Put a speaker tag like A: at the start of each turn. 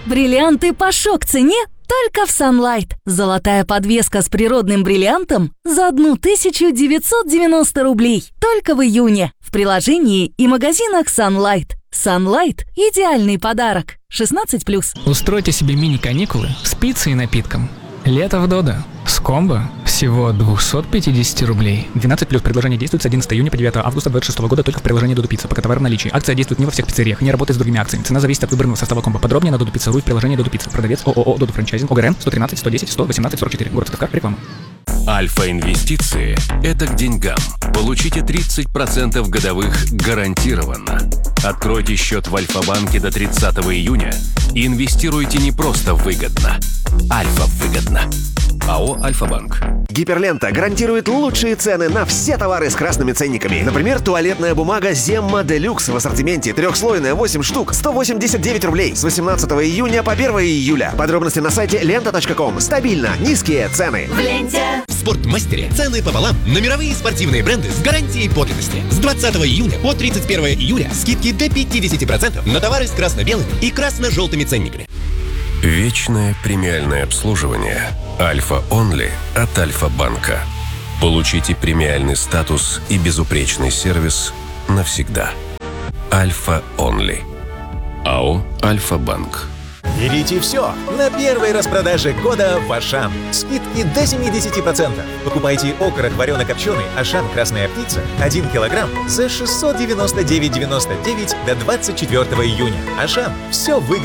A: Бриллианты по шок-цене только в Sunlight. Золотая подвеска с природным бриллиантом за 1990 рублей. Только в июне. В приложении и магазинах Sunlight. Sunlight – идеальный подарок. 16+.
B: Устройте себе мини-каникулы с пиццей и напитком. Лето в Додо. С комбо всего 250 рублей.
C: 12+. Предложение действует с 11 июня по 9 августа 2026 года только в приложении Додо Пицца, пока товар в наличии. Акция действует не во всех пиццериях, не работает с другими акциями. Цена зависит от выбранного состава комбо. Подробнее на Додо Пицца.ру в приложении Додо Пицца. Продавец ООО Додо Франчайзинг. ОГРН 113 110 118 44. Город Сыктывкар. Реклама.
D: Альфа-инвестиции – это к деньгам. Получите 30% годовых гарантированно. Откройте счет в Альфа-банке до 30 июня и инвестируйте не просто выгодно. Альфа-выгодно. АО «Альфа-банк».
E: Гиперлента гарантирует лучшие цены на все товары с красными ценниками. Например, туалетная бумага Земма Делюкс в ассортименте трехслойная 8 штук, 189 рублей с 18 июня по 1 июля. Подробности на сайте лента.ком. Стабильно низкие цены.
F: В ленте.
G: В Спортмастере цены пополам на мировые спортивные бренды с гарантией подлинности. С 20 июня по 31 июля скидки до 50% на товары с красно-белыми и красно-желтыми ценниками.
D: Вечное премиальное обслуживание Альфа Онли от Альфа-банка. Получите премиальный статус и безупречный сервис навсегда. Альфа Онли. АО «Альфа-банк».
H: Берите все на первой распродаже года в Ашан. Скидки до 70%. Покупайте окорок варено-копченый Ашан Красная Птица 1 килограмм за 699,99 до 24 июня. Ашан. Все выгодно.